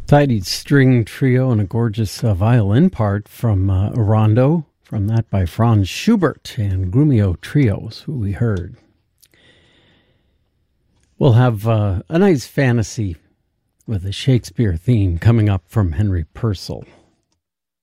Tidy string trio and a gorgeous violin part from a rondo, from that by Franz Schubert and Grumio Trios, who we heard. We'll have a nice fantasy with a Shakespeare theme coming up from Henry Purcell.